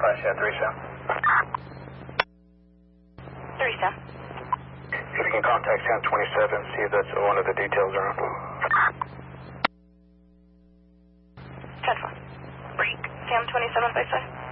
Flash, yeah, 3-7. 3-7. If you can contact Sam 27, see if that's one of the details around. 10-4. Sam 27, 5-5.